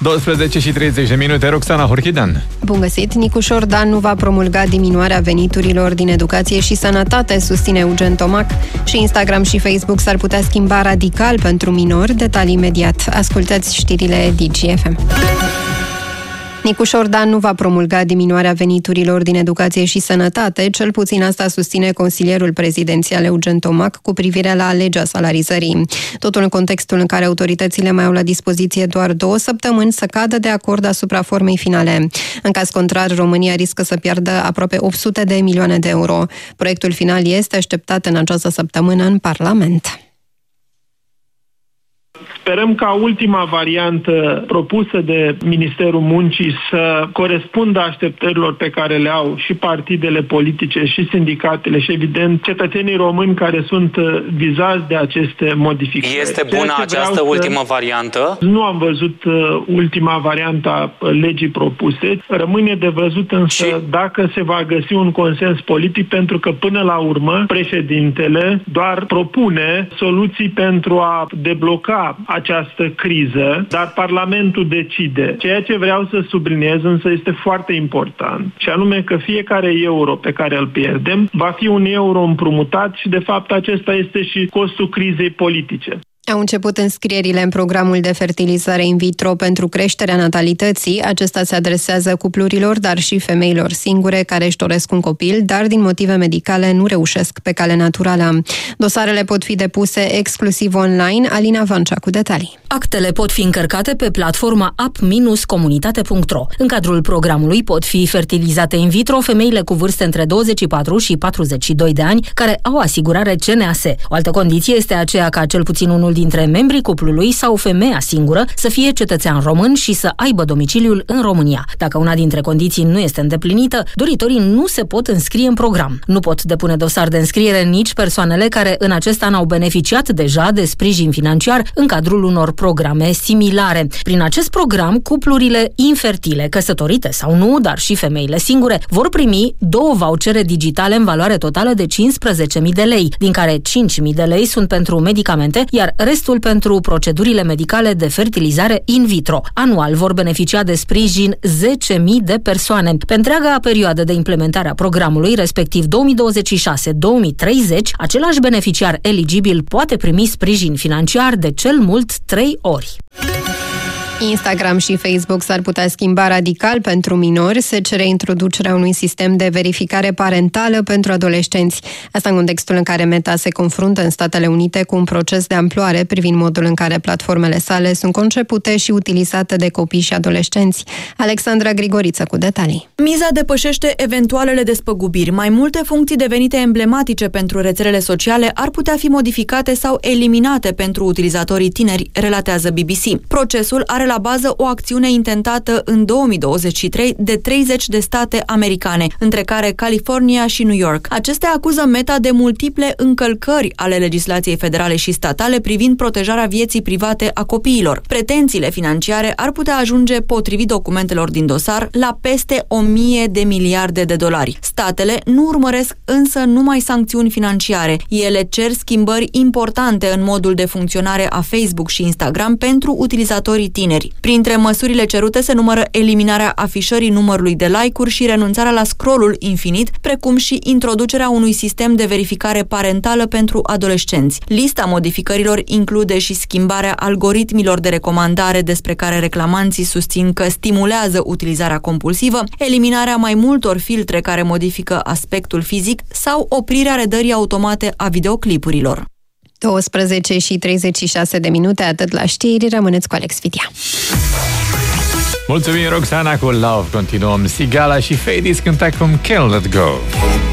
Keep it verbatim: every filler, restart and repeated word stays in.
douăsprezece și treizeci de minute, Roxana Horchidan. Bun găsit! Nicușor Dan nu va promulga diminuarea veniturilor din educație și sănătate, susține Eugen Tomac. Și Instagram și Facebook s-ar putea schimba radical pentru minori. Detalii imediat. Ascultați știrile Digi F M. Nicușor Dan nu va promulga diminuarea veniturilor din educație și sănătate, cel puțin asta susține consilierul prezidențial Eugen Tomac cu privire la legea salarizării. Totul în contextul în care autoritățile mai au la dispoziție doar două săptămâni să cadă de acord asupra formei finale. În caz contrar, România riscă să piardă aproape opt sute de milioane de euro. Proiectul final este așteptat în această săptămână în Parlament. Sperăm ca ultima variantă propusă de Ministerul Muncii să corespundă așteptărilor pe care le au și partidele politice, și sindicatele, și evident cetățenii români care sunt vizați de aceste modificări. Este bună această ultimă variantă? Nu am văzut ultima variantă a legii propuse. Rămâne de văzut însă și... dacă se va găsi un consens politic, pentru că până la urmă președintele doar propune soluții pentru a debloca această criză, dar Parlamentul decide. Ceea ce vreau să subliniez însă este foarte important, și anume că fiecare euro pe care îl pierdem va fi un euro împrumutat și de fapt acesta este și costul crizei politice. Au început înscrierile în programul de fertilizare in vitro pentru creșterea natalității. Acesta se adresează cuplurilor, dar și femeilor singure care își doresc un copil, dar din motive medicale nu reușesc pe cale naturală. Dosarele pot fi depuse exclusiv online. Alina Vancea cu detalii. Actele pot fi încărcate pe platforma app comunitate punct ro. În cadrul programului pot fi fertilizate in vitro femeile cu vârste între douăzeci și patru și patruzeci și doi de ani care au asigurare C N A S. O altă condiție este aceea ca cel puțin unul dintre membrii cuplului sau femeia singură să fie cetățean român și să aibă domiciliul în România. Dacă una dintre condiții nu este îndeplinită, doritorii nu se pot înscrie în program. Nu pot depune dosar de înscriere nici persoanele care în acest an au beneficiat deja de sprijin financiar în cadrul unor programe similare. Prin acest program, cuplurile infertile, căsătorite sau nu, dar și femeile singure, vor primi două vouchere digitale în valoare totală de cincisprezece mii de lei, din care cinci mii de lei sunt pentru medicamente, iar restul pentru procedurile medicale de fertilizare in vitro. Anual vor beneficia de sprijin zece mii de persoane. Pe întreaga perioadă de implementare a programului, respectiv două mii douăzeci și șase două mii treizeci, același beneficiar eligibil poate primi sprijin financiar de cel mult trei ori. Instagram și Facebook s-ar putea schimba radical pentru minori. Se cere introducerea unui sistem de verificare parentală pentru adolescenți. Asta în contextul în care Meta se confruntă în Statele Unite cu un proces de amploare privind modul în care platformele sale sunt concepute și utilizate de copii și adolescenți. Alexandra Grigoriță cu detalii. Miza depășește eventualele despăgubiri. Mai multe funcții devenite emblematice pentru rețelele sociale ar putea fi modificate sau eliminate pentru utilizatorii tineri, relatează B B C. Procesul are la bază o acțiune intentată în două mii douăzeci și trei de treizeci de state americane, între care California și New York. Acestea acuză Meta de multiple încălcări ale legislației federale și statale privind protejarea vieții private a copiilor. Pretențiile financiare ar putea ajunge, potrivit documentelor din dosar, la peste o mie de miliarde de dolari. Statele nu urmăresc însă numai sancțiuni financiare. Ele cer schimbări importante în modul de funcționare a Facebook și Instagram pentru utilizatorii tineri. Printre măsurile cerute se numără eliminarea afișării numărului de like-uri și renunțarea la scroll-ul infinit, precum și introducerea unui sistem de verificare parentală pentru adolescenți. Lista modificărilor include și schimbarea algoritmilor de recomandare despre care reclamanții susțin că stimulează utilizarea compulsivă, eliminarea mai multor filtre care modifică aspectul fizic sau oprirea redării automate a videoclipurilor. douăsprezece și treizeci și șase de minute, atât la știri, rămâneți cu Alex Vitia. Mulțumim, Roxana, cu Love. Continuăm. Sigala și Fadis cântă acum Can't Let Go.